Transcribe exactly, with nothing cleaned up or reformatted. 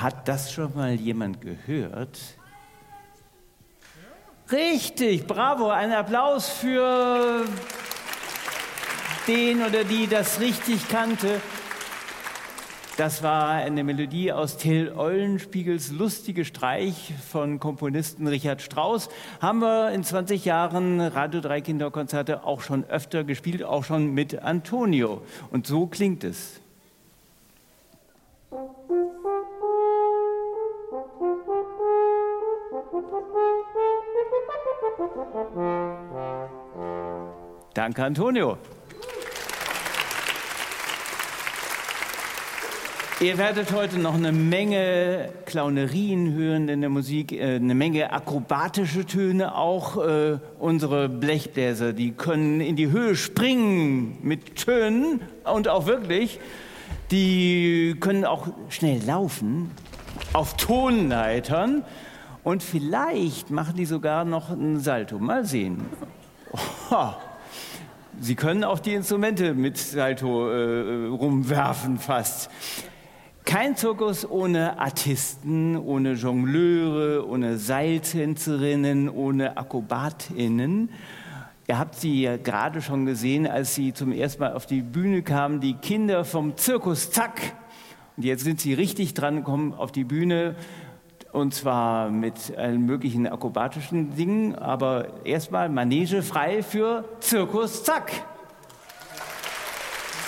Hat das schon mal jemand gehört? Richtig, bravo, ein Applaus für den oder die das richtig kannte. Das war eine Melodie aus Till Eulenspiegels Lustige Streich von Komponisten Richard Strauss. Haben wir in zwanzig Jahren Radio drei Kinderkonzerte auch schon öfter gespielt, auch schon mit Antonio. Und so klingt es. Danke, Antonio. Ihr werdet heute noch eine Menge Clownerien hören in der Musik, eine Menge akrobatische Töne, auch äh, unsere Blechbläser, die können in die Höhe springen mit Tönen und auch wirklich, die können auch schnell laufen auf Tonleitern und vielleicht machen die sogar noch einen Salto. Mal sehen. Oh. Sie können auch die Instrumente mit Salto äh, rumwerfen fast. Kein Zirkus ohne Artisten, ohne Jongleure, ohne Seiltänzerinnen, ohne Akrobatinnen. Ihr habt sie ja gerade schon gesehen, als sie zum ersten Mal auf die Bühne kamen, die Kinder vom Zirkus Zack. Und jetzt sind sie richtig dran, kommen auf die Bühne, und zwar mit allen möglichen akrobatischen Dingen, aber erstmal Manege frei für Zirkus Zack.